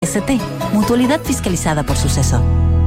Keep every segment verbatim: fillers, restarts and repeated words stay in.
S T, mutualidad fiscalizada por Suceso.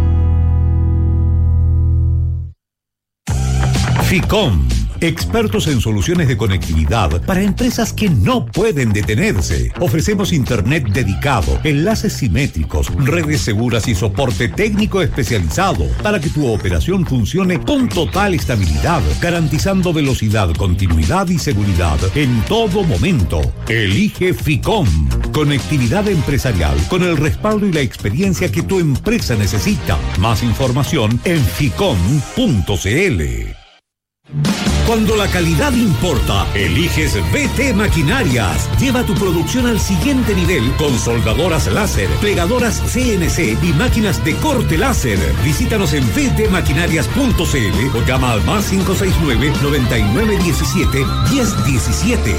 Ficom, expertos en soluciones de conectividad para empresas que no pueden detenerse. Ofrecemos internet dedicado, enlaces simétricos, redes seguras y soporte técnico especializado para que tu operación funcione con total estabilidad, garantizando velocidad, continuidad y seguridad en todo momento. Elige Ficom, conectividad empresarial con el respaldo y la experiencia que tu empresa necesita. Más información en ficom punto cl. Cuando la calidad importa, eliges B T Maquinarias. Lleva tu producción al siguiente nivel con soldadoras láser, plegadoras C N C y máquinas de corte láser. Visítanos en b t maquinarias punto cl o llama al más cinco seis nueve, noventa y nueve diecisiete, diez diecisiete.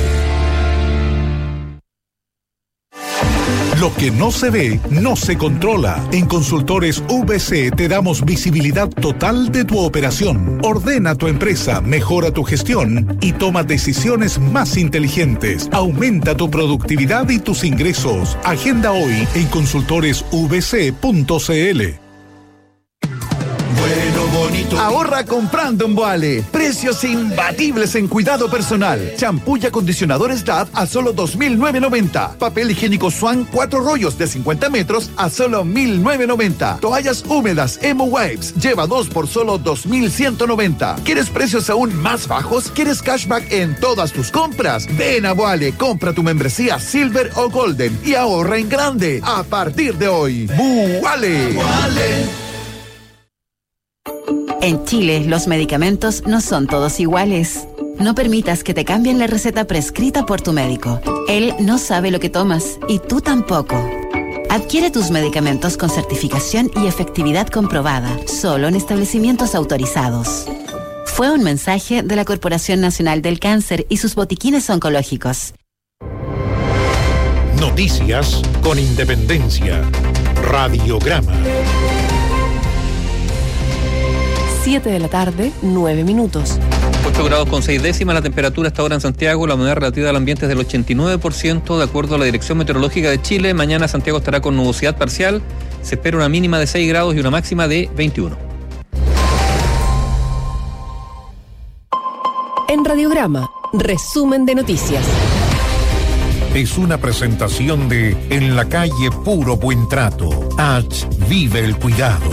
Lo que no se ve, no se controla. En Consultores V C te damos visibilidad total de tu operación. Ordena tu empresa, mejora tu gestión y toma decisiones más inteligentes. Aumenta tu productividad y tus ingresos. Agenda hoy en consultores v c punto cl. Ahorra comprando en Boale. Precios imbatibles en cuidado personal. Champú y acondicionadores D A V a solo dos mil novecientos noventa. Papel higiénico Swan cuatro rollos de cincuenta metros a solo mil novecientos noventa. Toallas húmedas Emo Wipes lleva dos por solo dos mil ciento noventa. ¿Quieres precios aún más bajos? ¿Quieres cashback en todas tus compras? Ven a Boale, compra tu membresía Silver o Golden y ahorra en grande a partir de hoy. Boale. Boale. En Chile, los medicamentos no son todos iguales. No permitas que te cambien la receta prescrita por tu médico. Él no sabe lo que tomas y tú tampoco. Adquiere tus medicamentos con certificación y efectividad comprobada, solo en establecimientos autorizados. Fue un mensaje de la Corporación Nacional del Cáncer y sus botiquines oncológicos. Noticias con independencia. Radiograma. siete de la tarde, nueve minutos. ocho grados con seis décimas la temperatura hasta ahora en Santiago. La humedad relativa del ambiente es del ochenta y nueve por ciento, de acuerdo a la Dirección Meteorológica de Chile. Mañana Santiago estará con nubosidad parcial. Se espera una mínima de seis grados y una máxima de veintiuno. En Radiograma, resumen de noticias. Es una presentación de En la calle Puro Buen Trato. H. Vive el cuidado.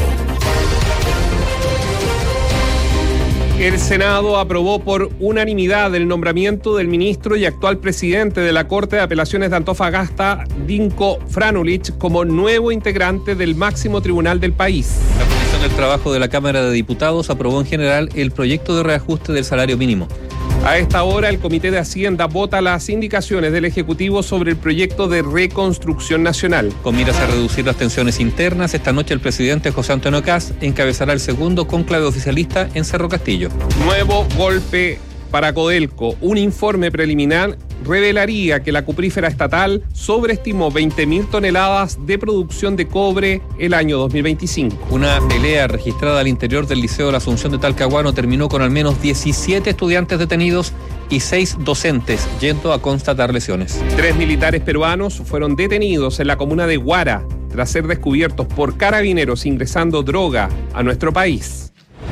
El Senado aprobó por unanimidad el nombramiento del ministro y actual presidente de la Corte de Apelaciones de Antofagasta, Dinko Franulich, como nuevo integrante del máximo tribunal del país. La Comisión del Trabajo de la Cámara de Diputados aprobó en general el proyecto de reajuste del salario mínimo. A esta hora, el Comité de Hacienda vota las indicaciones del Ejecutivo sobre el proyecto de reconstrucción nacional. Con miras a reducir las tensiones internas, esta noche el presidente José Antonio Kast encabezará el segundo cónclave oficialista en Cerro Castillo. Nuevo golpe para Codelco. Un informe preliminar revelaría que la cuprífera estatal sobreestimó veinte mil toneladas de producción de cobre el año dos mil veinticinco. Una pelea registrada al interior del Liceo de la Asunción de Talcahuano terminó con al menos diecisiete estudiantes detenidos y seis docentes yendo a constatar lesiones. Tres militares peruanos fueron detenidos en la comuna de Huara tras ser descubiertos por carabineros ingresando droga a nuestro país.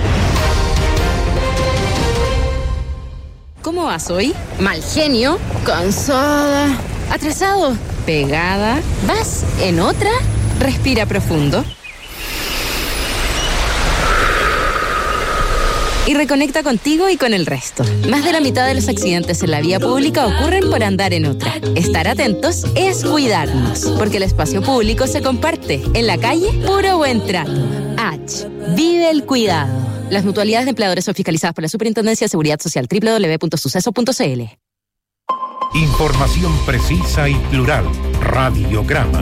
¿Cómo vas hoy? Mal genio, cansada, atrasado, pegada. ¿Vas en otra? Respira profundo. Y reconecta contigo y con el resto. Más de la mitad de los accidentes en la vía pública ocurren por andar en otra. Estar atentos es cuidarnos, porque el espacio público se comparte. En la calle, puro buen trato. H. Vive el cuidado. Las mutualidades de empleadores son fiscalizadas por la Superintendencia de Seguridad Social. doble u doble u doble u punto suceso punto c l. Información precisa y plural. Radiograma.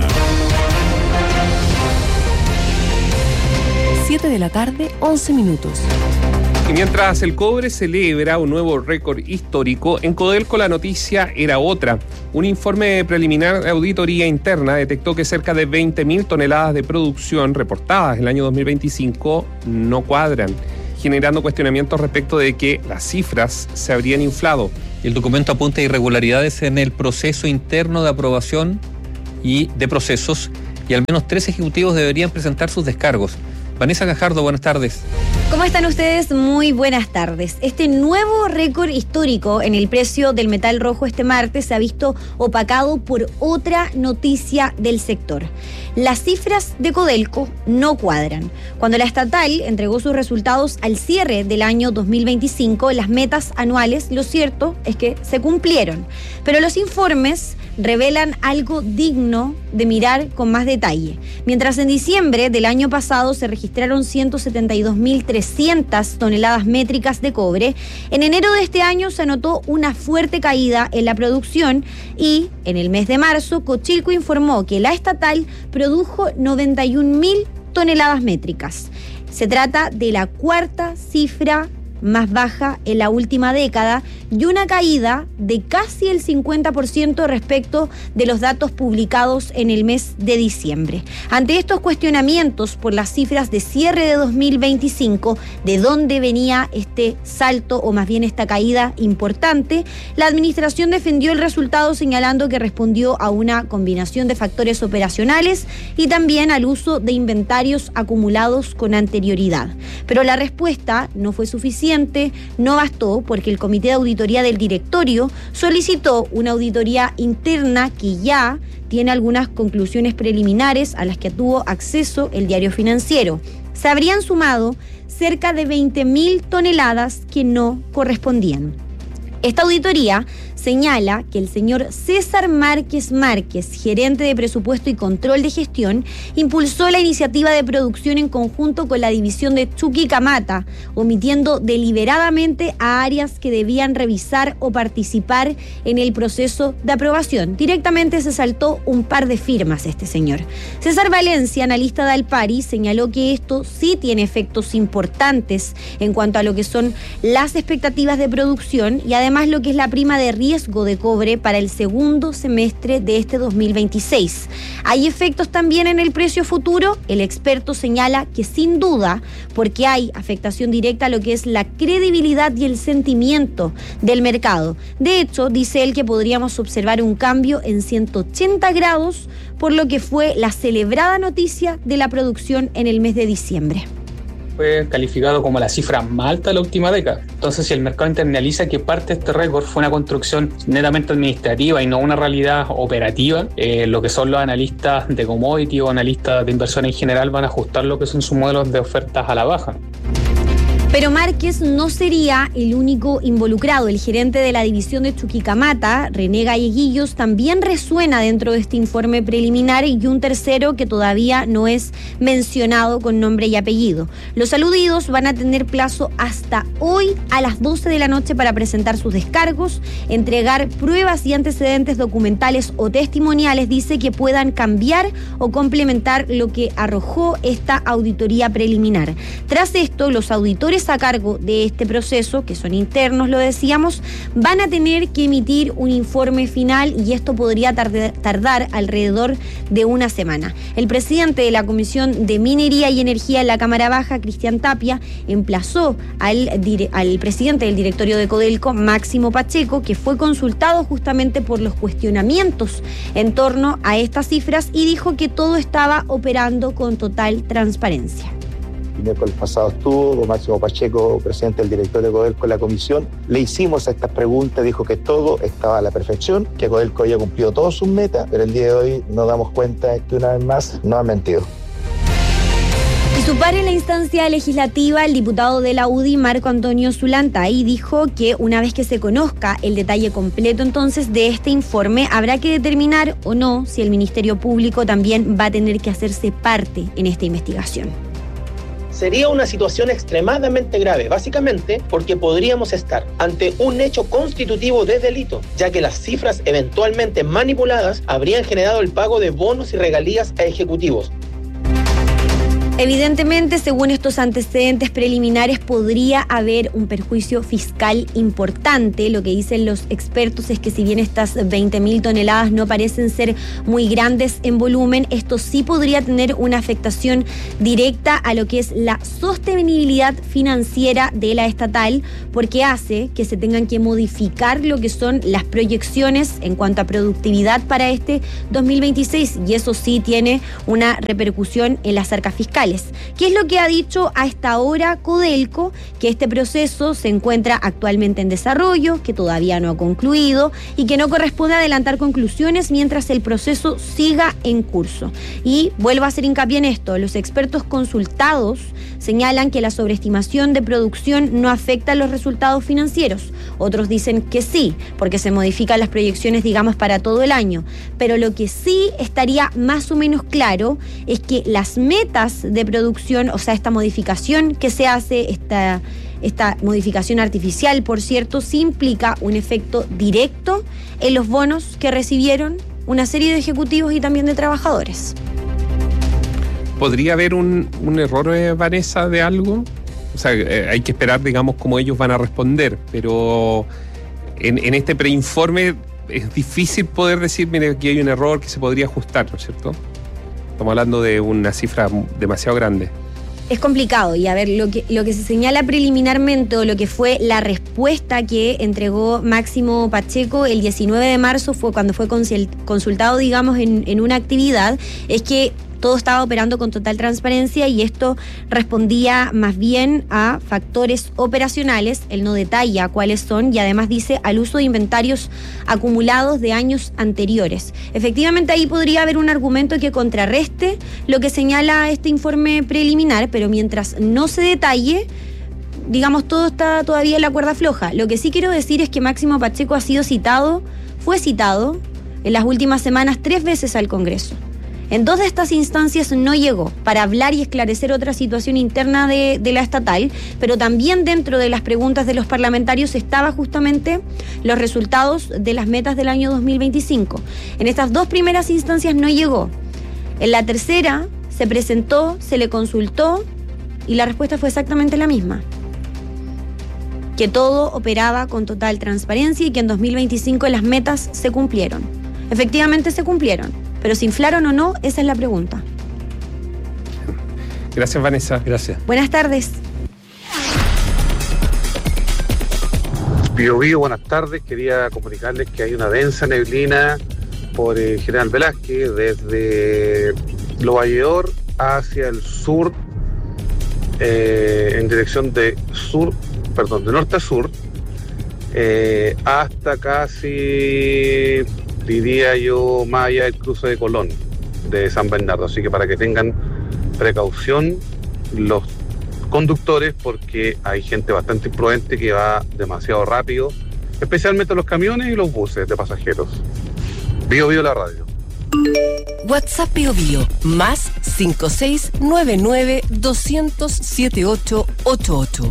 siete de la tarde, once minutos. Y mientras el cobre celebra un nuevo récord histórico, en Codelco la noticia era otra. Un informe preliminar de auditoría interna detectó que cerca de veinte mil toneladas de producción reportadas en el año dos mil veinticinco no cuadran, generando cuestionamientos respecto de que las cifras se habrían inflado. El documento apunta a irregularidades en el proceso interno de aprobación y de procesos y al menos tres ejecutivos deberían presentar sus descargos. Vanessa Gajardo, buenas tardes. ¿Cómo están ustedes? Muy buenas tardes. Este nuevo récord histórico en el precio del metal rojo este martes se ha visto opacado por otra noticia del sector. Las cifras de Codelco no cuadran. Cuando la estatal entregó sus resultados al cierre del año dos mil veinticinco, las metas anuales, lo cierto es que se cumplieron. Pero los informes revelan algo digno de mirar con más detalle. Mientras en diciembre del año pasado se registraron ciento setenta y dos mil trescientas toneladas métricas de cobre, en enero de este año se anotó una fuerte caída en la producción y en el mes de marzo Cochilco informó que la estatal produjo noventa y un mil toneladas métricas. Se trata de la cuarta cifra más baja en la última década y una caída de casi el cincuenta por ciento respecto de los datos publicados en el mes de diciembre. Ante estos cuestionamientos por las cifras de cierre de dos mil veinticinco, de dónde venía este salto o más bien esta caída importante, la administración defendió el resultado señalando que respondió a una combinación de factores operacionales y también al uso de inventarios acumulados con anterioridad. Pero la respuesta no fue suficiente. No bastó porque el Comité de Auditoría del Directorio solicitó una auditoría interna que ya tiene algunas conclusiones preliminares a las que tuvo acceso el Diario Financiero. Se habrían sumado cerca de veinte mil toneladas que no correspondían. Esta auditoría señala que el señor César Márquez Márquez, gerente de presupuesto y control de gestión, impulsó la iniciativa de producción en conjunto con la división de Chuquicamata, omitiendo deliberadamente a áreas que debían revisar o participar en el proceso de aprobación. Directamente se saltó un par de firmas este señor. César Valencia, analista de Alpari, señaló que esto sí tiene efectos importantes en cuanto a lo que son las expectativas de producción y además lo que es la prima de riesgo de cobre para el segundo semestre de este dos mil veintiséis. ¿Hay efectos también en el precio futuro? El experto señala que sin duda, porque hay afectación directa a lo que es la credibilidad y el sentimiento del mercado. De hecho, dice él que podríamos observar un cambio en ciento ochenta grados por lo que fue la celebrada noticia de la producción en el mes de diciembre. Fue calificado como la cifra más alta de la última década. Entonces, si el mercado internaliza que parte de este récord fue una construcción netamente administrativa y no una realidad operativa, eh, lo que son los analistas de commodity o analistas de inversión en general van a ajustar lo que son sus modelos de ofertas a la baja. Pero Márquez no sería el único involucrado. El gerente de la división de Chuquicamata, René Galleguillos, también resuena dentro de este informe preliminar y un tercero que todavía no es mencionado con nombre y apellido. Los aludidos van a tener plazo hasta hoy a las doce de la noche para presentar sus descargos, entregar pruebas y antecedentes documentales o testimoniales, dice, que puedan cambiar o complementar lo que arrojó esta auditoría preliminar. Tras esto, los auditores a cargo de este proceso, que son internos, lo decíamos, van a tener que emitir un informe final y esto podría tardar, tardar alrededor de una semana. El presidente de la Comisión de Minería y Energía en la Cámara Baja, Cristian Tapia, emplazó al, al presidente del directorio de Codelco, Máximo Pacheco, que fue consultado justamente por los cuestionamientos en torno a estas cifras y dijo que todo estaba operando con total transparencia. El miércoles pasado estuvo don Máximo Pacheco, presidente del directorio de Codelco en la comisión. Le hicimos estas preguntas, dijo que todo estaba a la perfección, que Codelco había cumplido todas sus metas, pero el día de hoy nos damos cuenta que una vez más nos han mentido. Y su par en la instancia legislativa, el diputado de la U D I, Marco Antonio Zulantay, dijo que una vez que se conozca el detalle completo entonces de este informe, habrá que determinar o no si el Ministerio Público también va a tener que hacerse parte en esta investigación. Sería una situación extremadamente grave, básicamente porque podríamos estar ante un hecho constitutivo de delito, ya que las cifras eventualmente manipuladas habrían generado el pago de bonos y regalías a ejecutivos. Evidentemente, según estos antecedentes preliminares, podría haber un perjuicio fiscal importante. Lo que dicen los expertos es que si bien estas veinte mil toneladas no parecen ser muy grandes en volumen, esto sí podría tener una afectación directa a lo que es la sostenibilidad financiera de la estatal, porque hace que se tengan que modificar lo que son las proyecciones en cuanto a productividad para este dos mil veintiséis, y eso sí tiene una repercusión en las arcas fiscales. ¿Qué es lo que ha dicho a esta hora Codelco? Que este proceso se encuentra actualmente en desarrollo, que todavía no ha concluido y que no corresponde adelantar conclusiones mientras el proceso siga en curso. Y vuelvo a hacer hincapié en esto, los expertos consultados señalan que la sobreestimación de producción no afecta los resultados financieros. Otros dicen que sí, porque se modifican las proyecciones, digamos, para todo el año. Pero lo que sí estaría más o menos claro es que las metas de producción, o sea, esta modificación que se hace, esta, esta modificación artificial, por cierto, sí implica un efecto directo en los bonos que recibieron una serie de ejecutivos y también de trabajadores. ¿Podría haber un, un error, eh, Vanessa, de algo? O sea, eh, hay que esperar, digamos, cómo ellos van a responder, pero en, en este preinforme es difícil poder decir, mire, aquí hay un error que se podría ajustar, ¿no es cierto? Estamos hablando de una cifra demasiado grande. Es complicado, y a ver, lo que, lo que se señala preliminarmente, o lo que fue la respuesta que entregó Máximo Pacheco el diecinueve de marzo, fue cuando fue consultado, digamos, en, en una actividad, es que todo estaba operando con total transparencia y esto respondía más bien a factores operacionales. Él no detalla cuáles son y además dice al uso de inventarios acumulados de años anteriores. Efectivamente, ahí podría haber un argumento que contrarreste lo que señala este informe preliminar, pero mientras no se detalle, digamos, todo está todavía en la cuerda floja. Lo que sí quiero decir es que Máximo Pacheco ha sido citado, fue citado en las últimas semanas tres veces al Congreso. En dos de estas instancias no llegó para hablar y esclarecer otra situación interna de, de la estatal, pero también dentro de las preguntas de los parlamentarios estaba justamente los resultados de las metas del año dos mil veinticinco. En estas dos primeras instancias no llegó. En la tercera se presentó, se le consultó y la respuesta fue exactamente la misma. Que todo operaba con total transparencia y que en dos mil veinticinco las metas se cumplieron. Efectivamente se cumplieron. Pero ¿se inflaron o no? Esa es la pregunta. Gracias, Vanessa. Gracias. Buenas tardes. Bio Bio, buenas tardes. Quería comunicarles que hay una densa neblina por eh, General Velázquez, desde Lo Valledor hacia el sur, eh, en dirección de sur, perdón, de norte a sur, eh, hasta casi, diría yo, más allá del cruce de Colón, de San Bernardo. Así que para que tengan precaución los conductores, porque hay gente bastante imprudente que va demasiado rápido, especialmente los camiones y los buses de pasajeros. Bio Bio la radio. WhatsApp Bio Bio, más cinco seis nueve nueve dos cero cero siete ocho ocho ocho.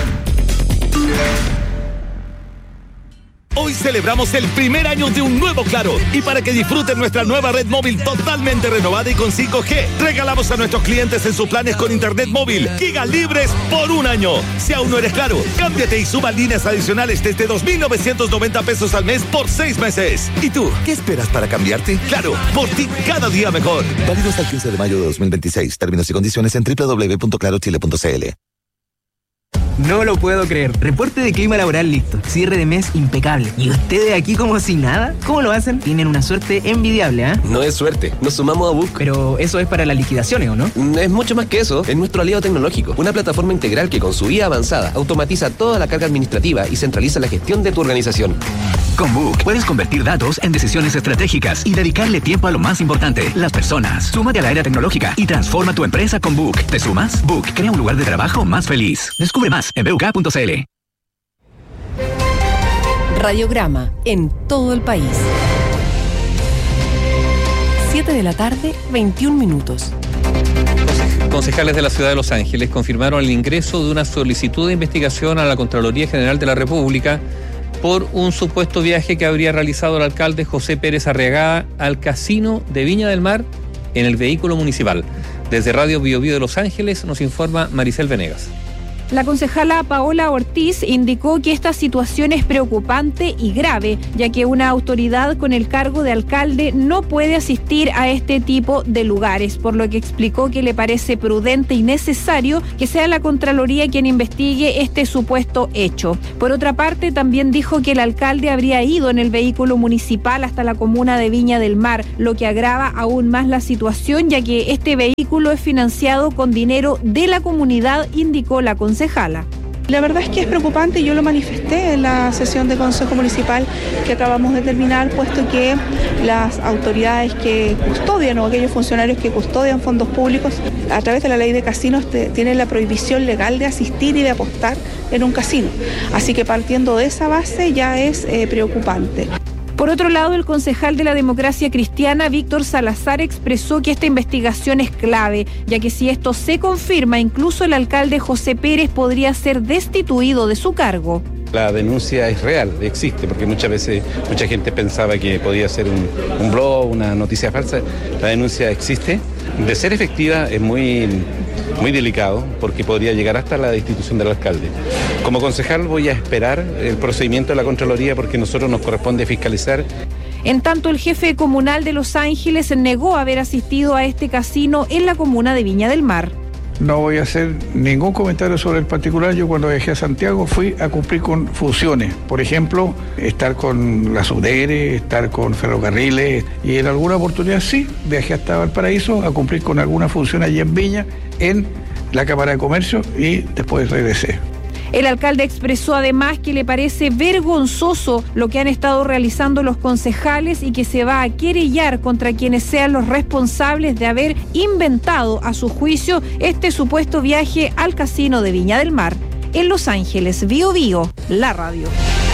Hoy celebramos el primer año de un nuevo Claro, y para que disfruten nuestra nueva red móvil totalmente renovada y con cinco G, regalamos a nuestros clientes en sus planes con internet móvil gigas libres por un año. Si aún no eres Claro, cámbiate y suba líneas adicionales desde dos mil novecientos noventa pesos al mes por seis meses. ¿Y tú, qué esperas para cambiarte? Claro, por ti cada día mejor. Válido hasta el quince de mayo de dos mil veintiséis. Términos y condiciones en doble u doble u doble u punto claro chile punto c l. No lo puedo creer. Reporte de clima laboral listo. Cierre de mes impecable. ¿Y ustedes aquí como si nada? ¿Cómo lo hacen? Tienen una suerte envidiable, ¿eh? No es suerte. Nos sumamos a Book. Pero eso es para las liquidaciones, ¿o no? Es mucho más que eso. Es nuestro aliado tecnológico. Una plataforma integral que con su I A avanzada automatiza toda la carga administrativa y centraliza la gestión de tu organización. Con Book puedes convertir datos en decisiones estratégicas y dedicarle tiempo a lo más importante, las personas. Súmate a la era tecnológica y transforma tu empresa con Book. ¿Te sumas? Book crea un lugar de trabajo más feliz. Descubre más en b u k punto c l. Radiograma en todo el país. siete de la tarde, veintiún minutos. Concejales de la ciudad de Los Ángeles confirmaron el ingreso de una solicitud de investigación a la Contraloría General de la República por un supuesto viaje que habría realizado el alcalde José Pérez Arriagada al casino de Viña del Mar en el vehículo municipal. Desde Radio Bio Bio de Los Ángeles nos informa Maricel Venegas. La concejala Paola Ortiz indicó que esta situación es preocupante y grave, ya que una autoridad con el cargo de alcalde no puede asistir a este tipo de lugares, por lo que explicó que le parece prudente y necesario que sea la Contraloría quien investigue este supuesto hecho. Por otra parte, también dijo que el alcalde habría ido en el vehículo municipal hasta la comuna de Viña del Mar, lo que agrava aún más la situación, ya que este vehículo es financiado con dinero de la comunidad, indicó la concejala. La verdad es que es preocupante, yo lo manifesté en la sesión de Consejo Municipal que acabamos de terminar, puesto que las autoridades que custodian o aquellos funcionarios que custodian fondos públicos a través de la ley de casinos te, tienen la prohibición legal de asistir y de apostar en un casino. Así que partiendo de esa base ya es eh, preocupante. Por otro lado, el concejal de la Democracia Cristiana, Víctor Salazar, expresó que esta investigación es clave, ya que si esto se confirma, incluso el alcalde José Pérez podría ser destituido de su cargo. La denuncia es real, existe, porque muchas veces mucha gente pensaba que podía ser un, un blog, una noticia falsa. La denuncia existe. De ser efectiva es muy, muy delicado, porque podría llegar hasta la destitución del alcalde. Como concejal voy a esperar el procedimiento de la Contraloría, porque a nosotros nos corresponde fiscalizar. En tanto, el jefe comunal de Los Ángeles negó haber asistido a este casino en la comuna de Viña del Mar. No voy a hacer ningún comentario sobre el particular. Yo cuando viajé a Santiago fui a cumplir con funciones. Por ejemplo, estar con la SUDERE, estar con ferrocarriles. Y en alguna oportunidad sí, viajé hasta Valparaíso a cumplir con alguna función allí en Viña, en la Cámara de Comercio, y después regresé. El alcalde expresó además que le parece vergonzoso lo que han estado realizando los concejales y que se va a querellar contra quienes sean los responsables de haber inventado, a su juicio, este supuesto viaje al casino de Viña del Mar. En Los Ángeles, Bio Bio, la radio.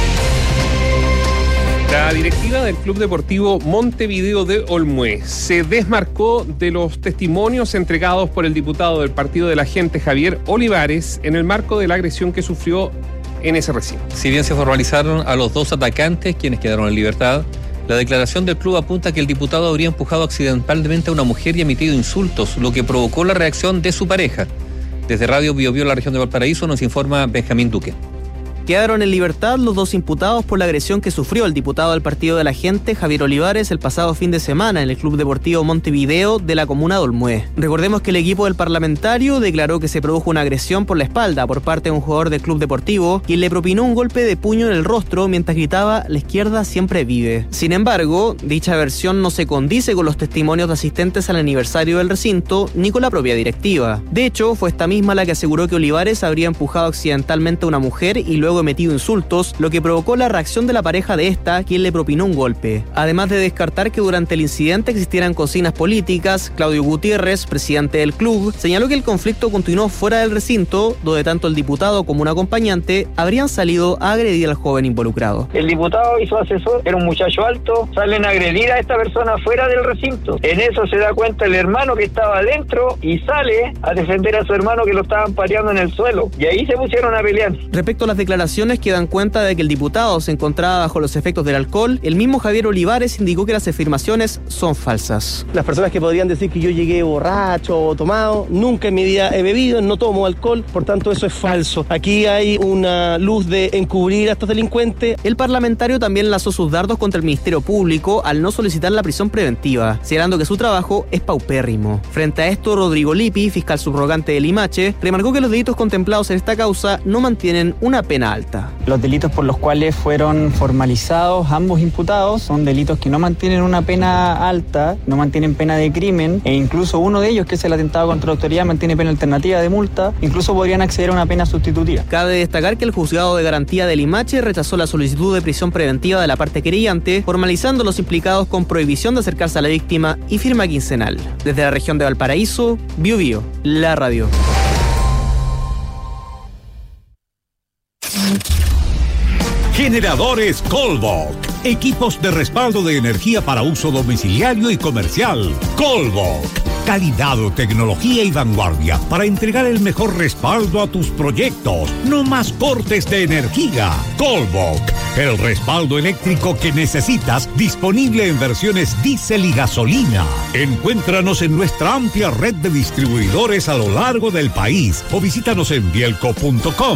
La directiva del Club Deportivo Montevideo de Olmué se desmarcó de los testimonios entregados por el diputado del Partido de la Gente, Javier Olivares, en el marco de la agresión que sufrió en ese recinto. Si bien se formalizaron a los dos atacantes, quienes quedaron en libertad, la declaración del club apunta que el diputado habría empujado accidentalmente a una mujer y emitido insultos, lo que provocó la reacción de su pareja. Desde Radio Bio Bio, la región de Valparaíso, nos informa Benjamín Duque. Quedaron en libertad los dos imputados por la agresión que sufrió el diputado del Partido de la Gente, Javier Olivares, el pasado fin de semana en el Club Deportivo Montevideo de la comuna de Olmué. Recordemos que el equipo del parlamentario declaró que se produjo una agresión por la espalda por parte de un jugador del club deportivo, quien le propinó un golpe de puño en el rostro mientras gritaba "La izquierda siempre vive". Sin embargo, dicha versión no se condice con los testimonios de asistentes al aniversario del recinto ni con la propia directiva. De hecho, fue esta misma la que aseguró que Olivares habría empujado accidentalmente a una mujer y luego emitido insultos, lo que provocó la reacción de la pareja de esta, quien le propinó un golpe. Además de descartar que durante el incidente existieran consignas políticas, Claudio Gutiérrez, presidente del club, señaló que el conflicto continuó fuera del recinto, donde tanto el diputado como un acompañante habrían salido a agredir al joven involucrado. El diputado y su asesor, era un muchacho alto, salen a agredir a esta persona fuera del recinto. En eso se da cuenta el hermano que estaba adentro y sale a defender a su hermano que lo estaban pateando en el suelo. Y ahí se pusieron a pelear. Respecto a las declaraciones que dan cuenta de que el diputado se encontraba bajo los efectos del alcohol, el mismo Javier Olivares indicó que las afirmaciones son falsas. Las personas que podrían decir que yo llegué borracho o tomado, nunca en mi vida he bebido, no tomo alcohol, por tanto eso es falso. Aquí hay una luz de encubrir a estos delincuentes. El parlamentario también lanzó sus dardos contra el Ministerio Público al no solicitar la prisión preventiva, señalando que su trabajo es paupérrimo. Frente a esto, Rodrigo Lippi, fiscal subrogante de Limache, remarcó que los delitos contemplados en esta causa no mantienen una pena alta. Los delitos por los cuales fueron formalizados ambos imputados son delitos que no mantienen una pena alta, no mantienen pena de crimen, e incluso uno de ellos, que es el atentado contra la autoridad, mantiene pena alternativa de multa, incluso podrían acceder a una pena sustitutiva. Cabe destacar que el juzgado de garantía de Limache rechazó la solicitud de prisión preventiva de la parte querellante, formalizando a los implicados con prohibición de acercarse a la víctima y firma quincenal. Desde la región de Valparaíso, Bio Bio, la radio. Generadores Colbok. Equipos de respaldo de energía para uso domiciliario y comercial. Colbok. Calidad, tecnología y vanguardia para entregar el mejor respaldo a tus proyectos. No más cortes de energía. Colbok, el respaldo eléctrico que necesitas, disponible en versiones diésel y gasolina. Encuéntranos en nuestra amplia red de distribuidores a lo largo del país o visítanos en bielco punto com.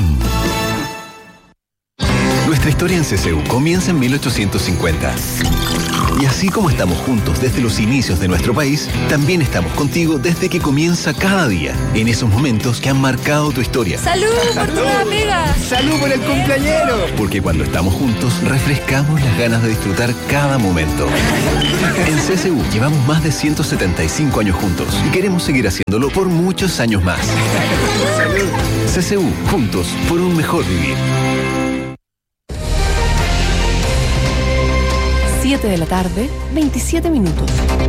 Nuestra historia en C C U comienza en mil ochocientos cincuenta. Y así como estamos juntos desde los inicios de nuestro país, también estamos contigo desde que comienza cada día, en esos momentos que han marcado tu historia. ¡Salud por tu nueva pega! ¡Salud por el cumpleañero! Porque cuando estamos juntos, refrescamos las ganas de disfrutar cada momento. En C C U llevamos más de ciento setenta y cinco años juntos y queremos seguir haciéndolo por muchos años más. ¡Salud! C C U, juntos por un mejor vivir. siete de la tarde, veintisiete minutos.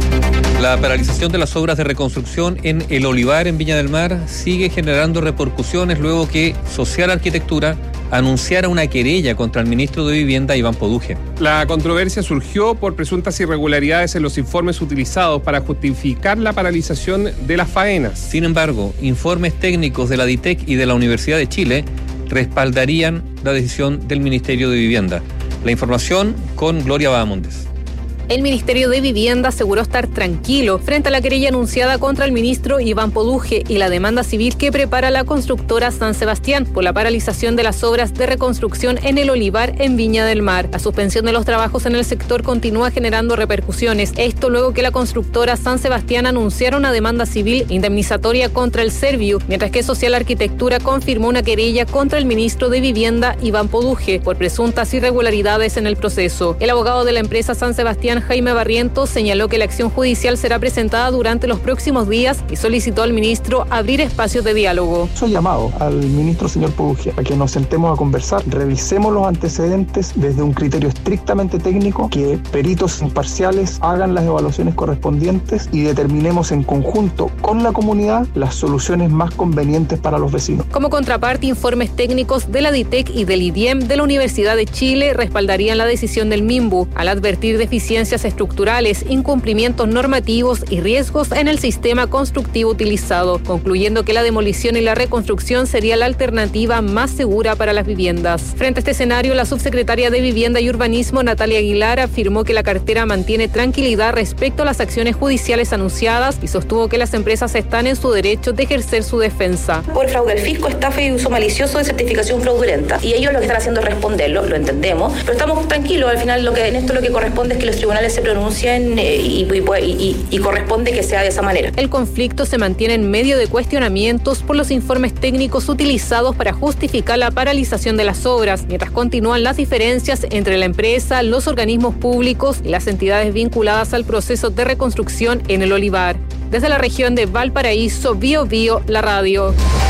La paralización de las obras de reconstrucción en El Olivar, en Viña del Mar, sigue generando repercusiones luego que Social Arquitectura anunciara una querella contra el ministro de Vivienda, Iván Poduje. La controversia surgió por presuntas irregularidades en los informes utilizados para justificar la paralización de las faenas. Sin embargo, informes técnicos de la DITEC y de la Universidad de Chile respaldarían la decisión del Ministerio de Vivienda. La información con Gloria Bahamondes. El Ministerio de Vivienda aseguró estar tranquilo frente a la querella anunciada contra el ministro Iván Poduje y la demanda civil que prepara la constructora San Sebastián por la paralización de las obras de reconstrucción en El Olivar, en Viña del Mar. La suspensión de los trabajos en el sector continúa generando repercusiones. Esto luego que la constructora San Sebastián anunciara una demanda civil indemnizatoria contra el Serviu, mientras que Social Arquitectura confirmó una querella contra el ministro de Vivienda, Iván Poduje, por presuntas irregularidades en el proceso. El abogado de la empresa San Sebastián, Jaime Barrientos, señaló que la acción judicial será presentada durante los próximos días y solicitó al ministro abrir espacios de diálogo. Soy llamado al ministro señor Poduje a que nos sentemos a conversar, revisemos los antecedentes desde un criterio estrictamente técnico, que peritos imparciales hagan las evaluaciones correspondientes y determinemos en conjunto con la comunidad las soluciones más convenientes para los vecinos. Como contraparte, informes técnicos de la DITEC y del I D I E M de la Universidad de Chile respaldarían la decisión del MIMBU al advertir deficiencias estructurales, incumplimientos normativos y riesgos en el sistema constructivo utilizado, concluyendo que la demolición y la reconstrucción sería la alternativa más segura para las viviendas. Frente a este escenario, la subsecretaria de Vivienda y Urbanismo, Natalia Aguilar, afirmó que la cartera mantiene tranquilidad respecto a las acciones judiciales anunciadas y sostuvo que las empresas están en su derecho de ejercer su defensa. Por fraude al fisco, estafa y uso malicioso de certificación fraudulenta. Y ellos lo que están haciendo es responderlo, lo entendemos, pero estamos tranquilos. Al final, lo que en esto lo que corresponde es que los tribunales se pronuncien eh, y, y, y, y corresponde que sea de esa manera. El conflicto se mantiene en medio de cuestionamientos por los informes técnicos utilizados para justificar la paralización de las obras, mientras continúan las diferencias entre la empresa, los organismos públicos y las entidades vinculadas al proceso de reconstrucción en El Olivar. Desde la región de Valparaíso, Bio Bio, la radio.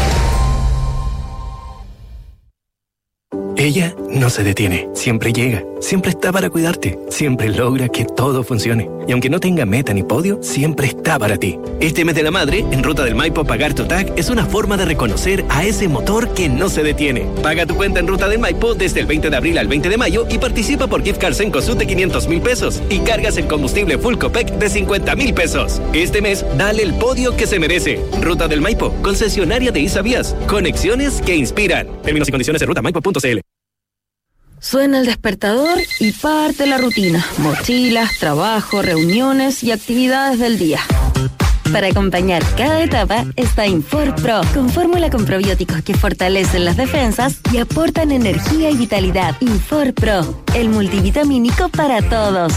Ella no se detiene, siempre llega, siempre está para cuidarte, siempre logra que todo funcione. Y aunque no tenga meta ni podio, siempre está para ti. Este mes de la madre, en Ruta del Maipo, pagar tu T A C es una forma de reconocer a ese motor que no se detiene. Paga tu cuenta en Ruta del Maipo desde el veinte de abril al veinte de mayo y participa por gift cards en Cosut de quinientos mil pesos y cargas en combustible Full Copec de cincuenta mil pesos. Este mes, dale el podio que se merece. Ruta del Maipo, concesionaria de Isavías. Conexiones que inspiran. Términos y condiciones en ruta maipo punto c l. Suena el despertador y parte la rutina. Mochilas, trabajo, reuniones y actividades del día. Para acompañar cada etapa está Infor Pro, con fórmula con probióticos que fortalecen las defensas y aportan energía y vitalidad. Infor Pro, el multivitamínico para todos.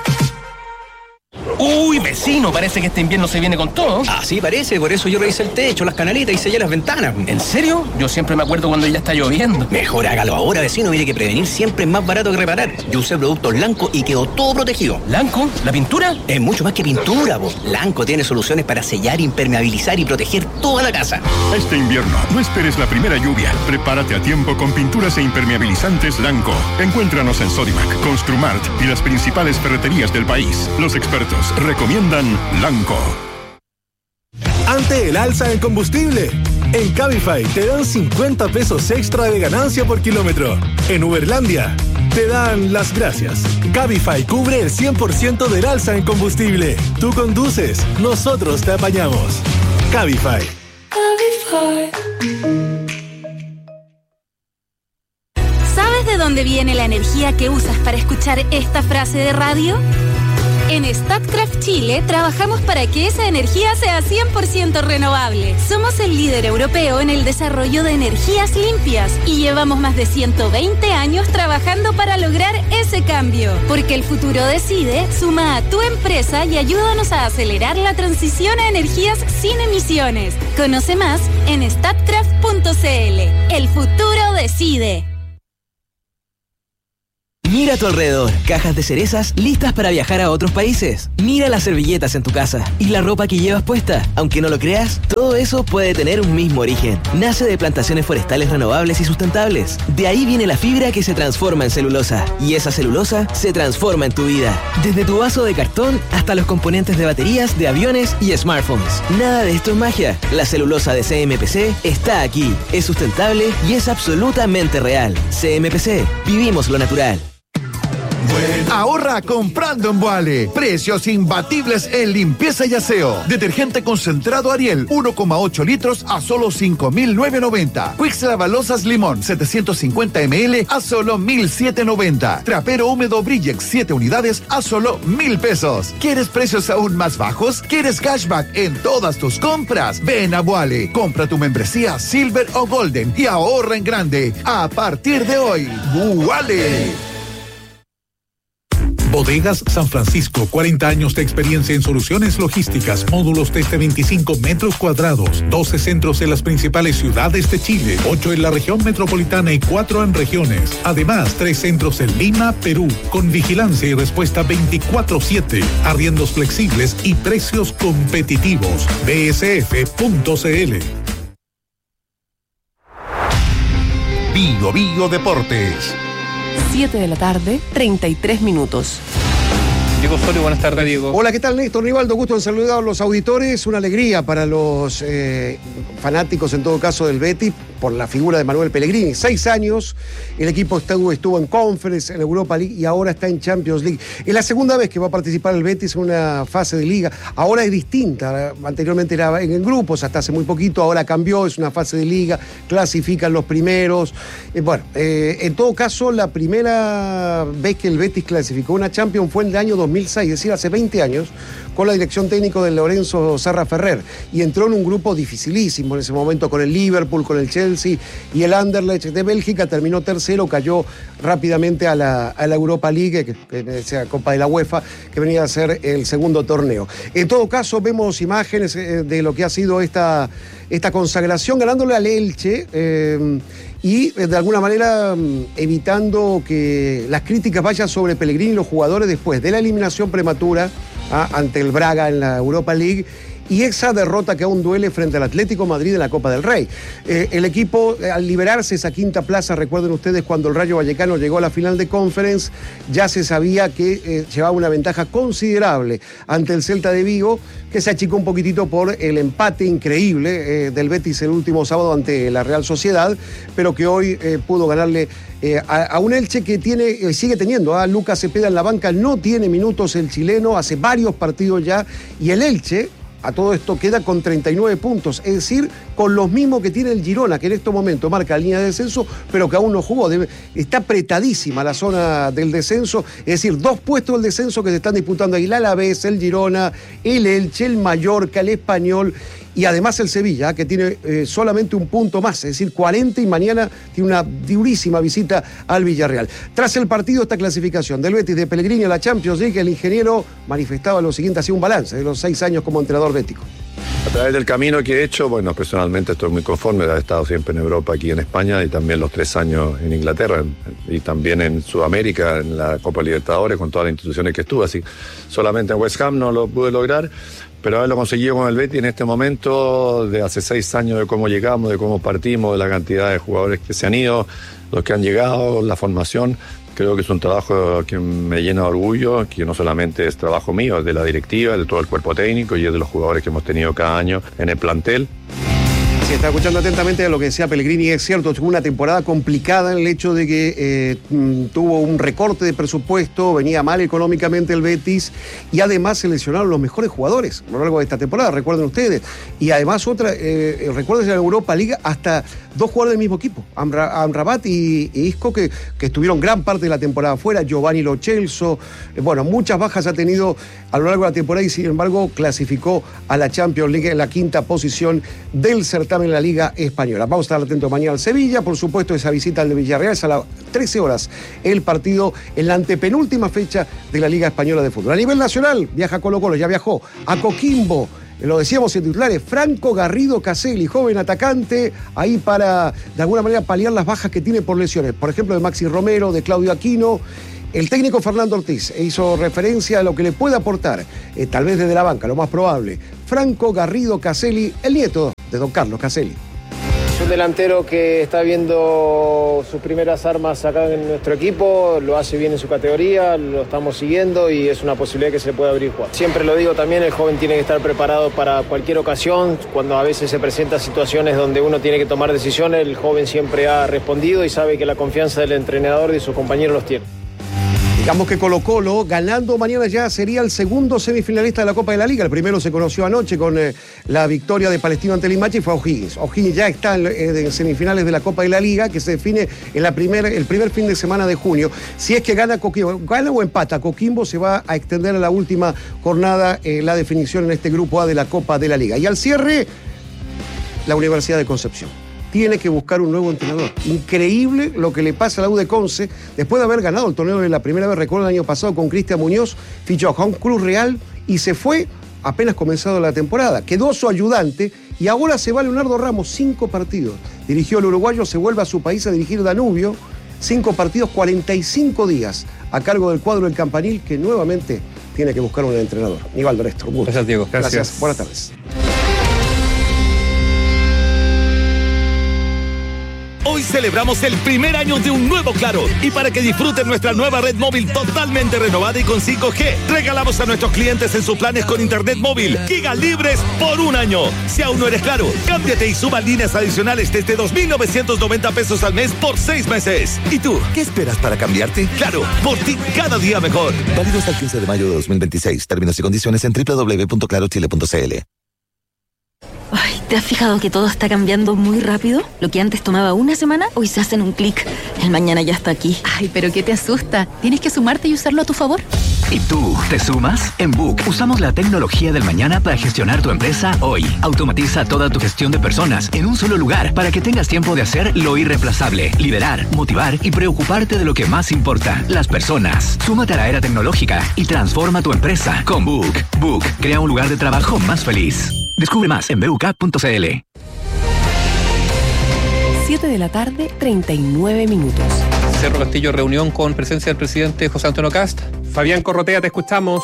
Uy, vecino, parece que este invierno se viene con todo. Así parece, por eso yo revisé el techo, las canaletas y sellé las ventanas. ¿En serio? Yo siempre me acuerdo cuando ya está lloviendo. Mejor hágalo ahora, vecino, mire que prevenir siempre es más barato que reparar. Yo usé productos Lanco y quedó todo protegido. ¿Lanco? ¿La pintura? Es mucho más que pintura, po. Lanco tiene soluciones para sellar, impermeabilizar y proteger toda la casa. Este invierno, no esperes la primera lluvia. Prepárate a tiempo con pinturas e impermeabilizantes Lanco. Encuéntranos en Sodimac, Construmart y las principales ferreterías del país. Los expertos recomiendan Lanco. Ante el alza en combustible, en Cabify te dan cincuenta pesos extra de ganancia por kilómetro. En Uberlandia, te dan las gracias. Cabify cubre el cien por ciento del alza en combustible. Tú conduces, nosotros te apañamos. Cabify. Cabify. ¿Sabes de dónde viene la energía que usas para escuchar esta frase de radio? En Statkraft Chile trabajamos para que esa energía sea cien por ciento renovable. Somos el líder europeo en el desarrollo de energías limpias y llevamos más de ciento veinte años trabajando para lograr ese cambio. Porque el futuro decide, suma a tu empresa y ayúdanos a acelerar la transición a energías sin emisiones. Conoce más en statkraft punto c l. El futuro decide. Mira a tu alrededor, cajas de cerezas listas para viajar a otros países. Mira las servilletas en tu casa y la ropa que llevas puesta. Aunque no lo creas, todo eso puede tener un mismo origen. Nace de plantaciones forestales renovables y sustentables. De ahí viene la fibra que se transforma en celulosa. Y esa celulosa se transforma en tu vida. Desde tu vaso de cartón hasta los componentes de baterías, de aviones y smartphones. Nada de esto es magia. La celulosa de C M P C está aquí. Es sustentable y es absolutamente real. C M P C. Vivimos lo natural. Ahorra comprando en Boale. Precios imbatibles en limpieza y aseo. Detergente concentrado Ariel, uno coma ocho litros a solo cinco mil novecientos noventa. Quicks Lavalosas Limón, setecientos cincuenta mililitros a solo mil setecientos noventa. Trapero húmedo Brillex, siete unidades a solo mil pesos. ¿Quieres precios aún más bajos? ¿Quieres cashback en todas tus compras? Ven a Boale. Compra tu membresía Silver o Golden y ahorra en grande. A partir de hoy, Boale. Bodegas San Francisco, cuarenta años de experiencia en soluciones logísticas, módulos desde veinticinco metros cuadrados, doce centros en las principales ciudades de Chile, ocho en la región metropolitana y cuatro en regiones. Además, tres centros en Lima, Perú, con vigilancia y respuesta veinticuatro siete, arriendos flexibles y precios competitivos. B S F punto c l. Bio Bio Deportes. siete de la tarde, treinta y tres minutos. Diego Osorio, buenas tardes, Diego. Hola, ¿qué tal, Néstor Rivaldo? Gusto en saludar a los auditores. Una alegría para los eh, fanáticos, en todo caso, del Betis, por la figura de Manuel Pellegrini. Seis años, el equipo estuvo, estuvo en Conference, en Europa League y ahora está en Champions League. Es la segunda vez que va a participar el Betis en una fase de liga. Ahora es distinta. Anteriormente era en grupos, hasta hace muy poquito. Ahora cambió, es una fase de liga. Clasifican los primeros. Eh, bueno, eh, en todo caso, la primera vez que el Betis clasificó una Champions fue en el año dos mil seis, es decir, hace veinte años, con la dirección técnica de Lorenzo Sarra Ferrer, y entró en un grupo dificilísimo en ese momento con el Liverpool, con el Chelsea y el Anderlecht de Bélgica. Terminó tercero, cayó rápidamente a la, a la Europa League, que, que sea Copa de la UEFA, que venía a ser el segundo torneo. En todo caso, vemos imágenes de lo que ha sido esta, esta consagración, ganándole al Elche, eh, y de alguna manera evitando que las críticas vayan sobre Pellegrini y los jugadores después de la eliminación prematura ¿ah? ante el Braga en la Europa League y esa derrota que aún duele frente al Atlético Madrid en la Copa del Rey. Eh, el equipo, eh, al liberarse esa quinta plaza, recuerden ustedes cuando el Rayo Vallecano llegó a la final de Conference, ya se sabía que eh, llevaba una ventaja considerable ante el Celta de Vigo, que se achicó un poquitito por el empate increíble eh, del Betis el último sábado ante la Real Sociedad, pero que hoy eh, pudo ganarle eh, a, a un Elche que tiene, eh, sigue teniendo a Lucas Cepeda en la banca. No tiene minutos el chileno, hace varios partidos ya, y el Elche a todo esto queda con treinta y nueve puntos, es decir, con los mismos que tiene el Girona, que en este momento marca la línea de descenso, pero que aún no jugó. Debe, está apretadísima la zona del descenso, es decir, dos puestos del descenso que se están disputando ahí, el Alavés, el Girona, el Elche, el Mallorca, el Español y además el Sevilla, que tiene eh, solamente un punto más, es decir, cuarenta, y mañana tiene una durísima visita al Villarreal. Tras el partido, esta clasificación del Betis de Pellegrini a la Champions League, el ingeniero manifestaba lo siguiente, hacía un balance de los seis años como entrenador bético. A través del camino que he hecho, bueno, personalmente estoy muy conforme de haber estado siempre en Europa, aquí en España, y también los tres años en Inglaterra, y también en Sudamérica, en la Copa Libertadores, con todas las instituciones que estuve. Así, solamente en West Ham no lo pude lograr, pero haberlo conseguido con el Betis en este momento, de hace seis años, de cómo llegamos, de cómo partimos, de la cantidad de jugadores que se han ido, los que han llegado, la formación. Creo que es un trabajo que me llena de orgullo, que no solamente es trabajo mío, es de la directiva, de todo el cuerpo técnico y es de los jugadores que hemos tenido cada año en el plantel. Sí, está escuchando atentamente a lo que decía Pellegrini. Es cierto, tuvo una temporada complicada en el hecho de que eh, tuvo un recorte de presupuesto, venía mal económicamente el Betis y además se lesionaron los mejores jugadores a lo largo de esta temporada, recuerden ustedes. Y además otra, eh, recuerden en la Europa Liga hasta dos jugadores del mismo equipo, Amra, Amrabat y, y Isco, que, que estuvieron gran parte de la temporada fuera, Giovanni Lo Celso, eh, bueno, muchas bajas ha tenido a lo largo de la temporada y sin embargo clasificó a la Champions League en la quinta posición del certamen en la Liga Española. Vamos a estar atentos mañana al Sevilla, por supuesto esa visita al de Villarreal es a las trece horas el partido en la antepenúltima fecha de la Liga Española de Fútbol. A nivel nacional viaja Colo-Colo, ya viajó a Coquimbo, lo decíamos en titulares, Franco Garrido Caselli, joven atacante, ahí para de alguna manera paliar las bajas que tiene por lesiones, por ejemplo de Maxi Romero, de Claudio Aquino. El técnico Fernando Ortiz hizo referencia a lo que le puede aportar, eh, tal vez desde la banca, lo más probable, Franco Garrido Caselli, el nieto de don Carlos Caselli. Es un delantero que está viendo sus primeras armas acá en nuestro equipo, lo hace bien en su categoría, lo estamos siguiendo y es una posibilidad que se le pueda abrir jugar. Siempre lo digo también, el joven tiene que estar preparado para cualquier ocasión, cuando a veces se presentan situaciones donde uno tiene que tomar decisiones, el joven siempre ha respondido y sabe que la confianza del entrenador y de sus compañeros los tiene. Digamos que Colo-Colo, ganando mañana ya, sería el segundo semifinalista de la Copa de la Liga. El primero se conoció anoche con eh, la victoria de Palestino ante Limache y fue O'Higgins. O'Higgins ya está en, en semifinales de la Copa de la Liga, que se define en la primer, el primer fin de semana de junio. Si es que gana Coquimbo, gana o empata Coquimbo, se va a extender a la última jornada eh, la definición en este grupo A de la Copa de la Liga. Y al cierre, la Universidad de Concepción tiene que buscar un nuevo entrenador. Increíble lo que le pasa a la U de Conce, después de haber ganado el torneo de la primera vez, recuerdo el año pasado con Cristian Muñoz, fichó a un club real y se fue apenas comenzado la temporada. Quedó su ayudante y ahora se va Leonardo Ramos, cinco partidos. Dirigió el uruguayo, se vuelve a su país a dirigir Danubio, cinco partidos, cuarenta y cinco días a cargo del cuadro del Campanil, que nuevamente tiene que buscar un entrenador. Nivaldo Néstor, un gusto. Gracias, Diego. Gracias. Gracias. Buenas tardes. Hoy celebramos el primer año de un nuevo Claro. Y para que disfruten nuestra nueva red móvil totalmente renovada y con cinco G, regalamos a nuestros clientes en sus planes con internet móvil gigas libres por un año. Si aún no eres Claro, cámbiate y suba líneas adicionales desde dos mil novecientos noventa pesos al mes por seis meses. ¿Y tú, qué esperas para cambiarte? Claro, por ti cada día mejor. Válido hasta el quince de mayo de dos mil veintiséis. Términos y condiciones en doble u doble u doble u punto claro chile punto c l. Ay, ¿te has fijado que todo está cambiando muy rápido? Lo que antes tomaba una semana, hoy se hace en un clic. El mañana ya está aquí. Ay, pero ¿qué te asusta? Tienes que sumarte y usarlo a tu favor. ¿Y tú, te sumas? En Book usamos la tecnología del mañana para gestionar tu empresa hoy. Automatiza toda tu gestión de personas en un solo lugar para que tengas tiempo de hacer lo irreemplazable, liderar, motivar y preocuparte de lo que más importa, las personas. Súmate a la era tecnológica y transforma tu empresa con Book. Book crea un lugar de trabajo más feliz. Descubre más en b u k punto c l. siete de la tarde, treinta y nueve minutos. Cerro Castillo, reunión con presencia del presidente José Antonio Kast. Fabián Corrotea, te escuchamos.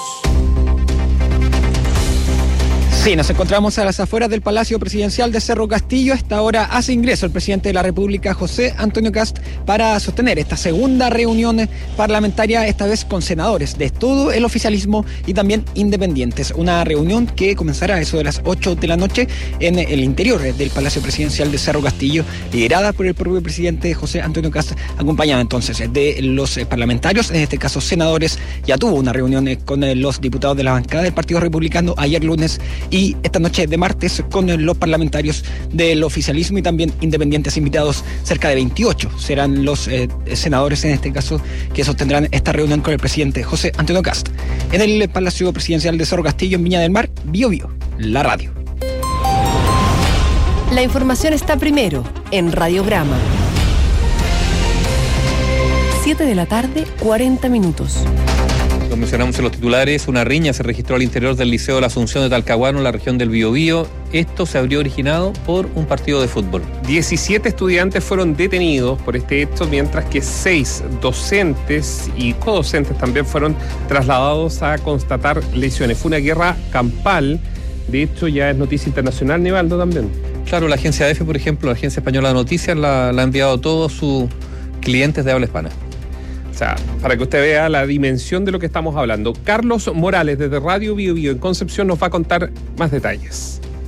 Sí, nos encontramos a las afueras del Palacio Presidencial de Cerro Castillo. A esta hora hace ingreso el presidente de la República, José Antonio Kast, para sostener esta segunda reunión parlamentaria, esta vez con senadores de todo el oficialismo y también independientes. Una reunión que comenzará a eso de las ocho de la noche en el interior del Palacio Presidencial de Cerro Castillo, liderada por el propio presidente José Antonio Kast, acompañado entonces de los parlamentarios, en este caso senadores. Ya tuvo una reunión con los diputados de la bancada del Partido Republicano ayer lunes y esta noche de martes con los parlamentarios del oficialismo y también independientes invitados. Cerca de veintiocho serán los eh, senadores en este caso que sostendrán esta reunión con el presidente José Antonio Kast en el Palacio Presidencial de Cerro Castillo en Viña del Mar. Bio Bio, la radio. La información está primero en Radiograma. siete de la tarde, cuarenta minutos. Lo mencionamos en los titulares, una riña se registró al interior del Liceo de la Asunción de Talcahuano, en la región del Biobío. Esto se habría originado por un partido de fútbol. diecisiete estudiantes fueron detenidos por este hecho, mientras que seis docentes y codocentes también fueron trasladados a constatar lesiones. Fue una guerra campal, de hecho ya es noticia internacional, Nivaldo, también. Claro, la agencia E F E, por ejemplo, la Agencia Española de Noticias, la, la ha enviado a todos sus clientes de habla hispana. O sea, para que usted vea la dimensión de lo que estamos hablando. Carlos Morales, desde Radio Bio Bio en Concepción, nos va a contar más detalles.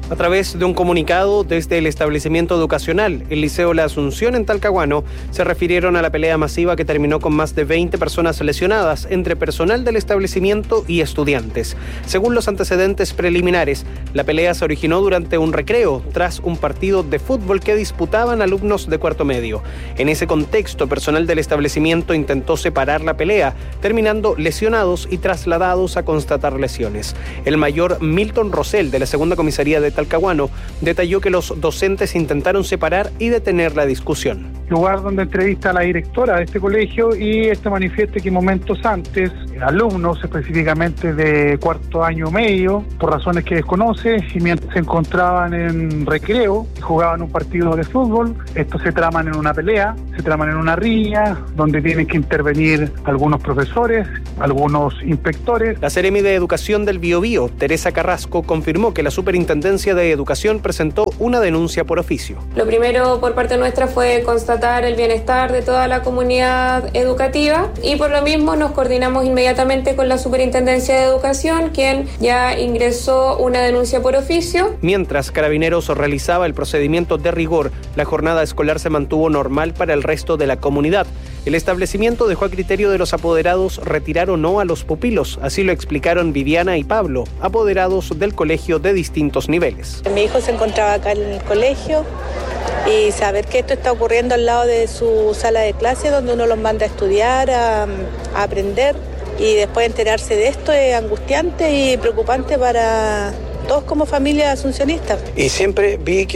A través de un comunicado desde el establecimiento educacional, el Liceo La Asunción en Talcahuano, se refirieron a la pelea masiva que terminó con más de veinte personas lesionadas entre personal del establecimiento y estudiantes. Según los antecedentes preliminares, la pelea se originó durante un recreo tras un partido de fútbol que disputaban alumnos de cuarto medio. En ese contexto, personal del establecimiento intentó separar la pelea, terminando lesionados y trasladados a constatar lesiones. El mayor Milton Rosell, de la segunda comisaría de Talcahuano, detalló que los docentes intentaron separar y detener la discusión. Lugar donde entrevista a la directora de este colegio y este manifiesta que momentos antes, alumnos específicamente de cuarto año medio, por razones que desconoce, y mientras se encontraban en recreo, jugaban un partido de fútbol, estos se traman en una pelea, se traman en una riña, donde tienen que intervenir algunos profesores, algunos inspectores. La Seremi de Educación del Biobío, Teresa Carrasco, confirmó que la Superintendencia de Educación presentó una denuncia por oficio. Lo primero por parte nuestra fue constatar el bienestar de toda la comunidad educativa y por lo mismo nos coordinamos inmediatamente con la Superintendencia de Educación, quien ya ingresó una denuncia por oficio. Mientras Carabineros realizaba el procedimiento de rigor, la jornada escolar se mantuvo normal para el resto de la comunidad. El establecimiento dejó a criterio de los apoderados retirar o no a los pupilos, así lo explicaron Viviana y Pablo, apoderados del colegio de distintos niveles. Mi hijo se encontraba acá en el colegio y saber que esto está ocurriendo al lado de su sala de clase, donde uno los manda a estudiar, a, a aprender, y después enterarse de esto es angustiante y preocupante para todos como familia asuncionista. Y siempre vi que